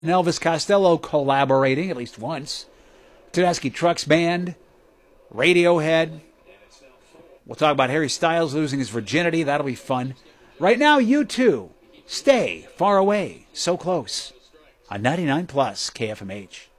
and Elvis Costello collaborating at least once. Tedeschi Trucks Band, Radiohead. We'll talk about Harry Styles losing his virginity. That'll be fun. Right now, U2, Stay Far Away, So Close on 99 Plus KFMH.